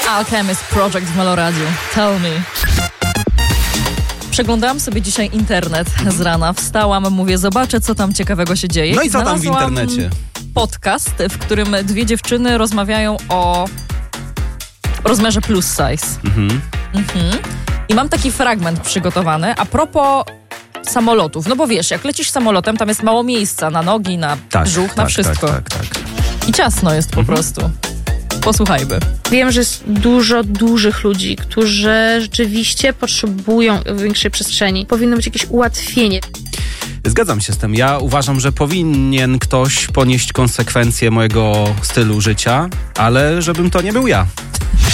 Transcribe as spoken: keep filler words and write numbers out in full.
Alchemist Project w Meloradiu. Tell me. Przeglądałam sobie dzisiaj internet z rana. Wstałam, mówię, zobaczę, co tam ciekawego się dzieje. No i co tam w internecie? Podcast, w którym dwie dziewczyny rozmawiają o rozmiarze plus size. Mhm. Mhm. I mam taki fragment przygotowany a propos samolotów. No bo wiesz, jak lecisz samolotem, tam jest mało miejsca na nogi, na tak, brzuch, tak, na wszystko. Tak, tak, tak. I ciasno jest po mhm. prostu. Posłuchajmy. Wiem, że jest dużo dużych ludzi, którzy rzeczywiście potrzebują większej przestrzeni. Powinno być jakieś ułatwienie. Zgadzam się z tym. Ja uważam, że powinien ktoś ponieść konsekwencje mojego stylu życia, ale żebym to nie był ja.